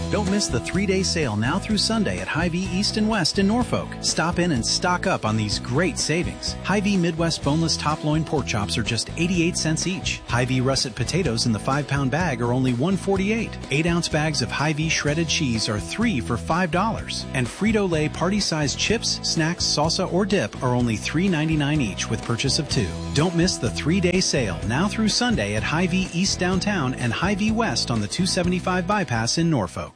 Don't miss the 3-day sale now through Sunday at Hy-Vee East and West in Norfolk. Stop in and stock up on these great savings. Hy-Vee Midwest boneless top loin pork chops are just 88 cents each. Hy-Vee russet potatoes in the 5-pound bag are only $1.48. 8-ounce bags of Hy-Vee shredded cheese are 3 for $5. And Frito-Lay party-sized chips, snacks, salsa, or dip are only $3.99 each with purchase of 2. Don't miss the 3-day sale now through Sunday at Hy-Vee East Downtown and Hy-Vee West on the 275 bypass in Norfolk.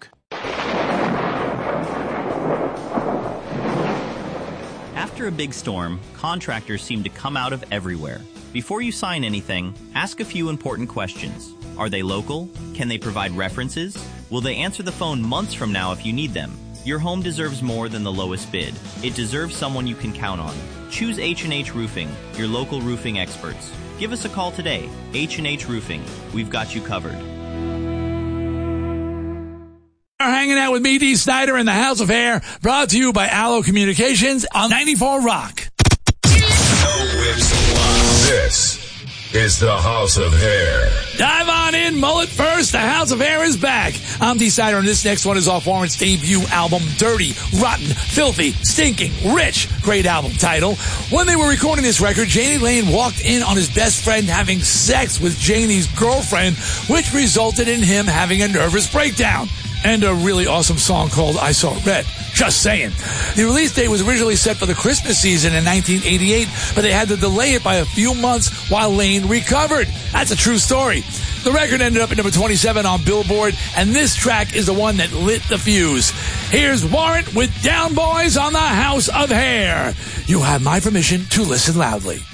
After a big storm, contractors seem to come out of everywhere. Before you sign anything, ask a few important questions. Are they local? Can they provide references? Will they answer the phone months from now if you need them? Your home deserves more than the lowest bid. It deserves someone you can count on. Choose H&H Roofing, your local roofing experts. Give us a call today. H&H Roofing. We've got you covered. Hanging out with me, Dee Snider, in the House of Hair, brought to you by Allo Communications on 94 Rock. This is the House of Hair. Dive on in, mullet first. The House of Hair is back. I'm Dee Snider, and this next one is off Warrant's debut album, Dirty, Rotten, Filthy, Stinking, Rich. Great album title. When they were recording this record, Jani Lane walked in on his best friend having sex with Jani's girlfriend, which resulted in him having a nervous breakdown. And a really awesome song called I Saw Red. Just saying. The release date was originally set for the Christmas season in 1988, but they had to delay it by a few months while Lane recovered. That's a true story. The record ended up at number 27 on Billboard, and this track is the one that lit the fuse. Here's Warrant with Down Boys on the House of Hair. You have my permission to listen loudly.